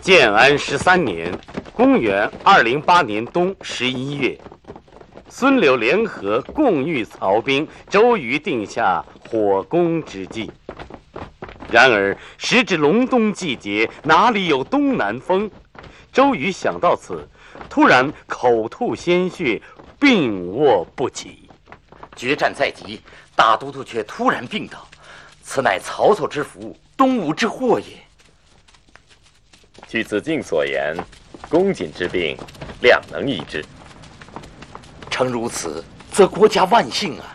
建安13年，公元208年冬11月，孙刘联合共御曹兵，周瑜定下火攻之计。然而时至隆冬季节，哪里有东南风？周瑜想到此，突然口吐鲜血，病卧不起。 决战在即，大都督却突然病倒，此乃曹操之福，东吴之祸也。 据子敬所言，公瑾之病，两能医治。 诚如此，则国家万幸啊！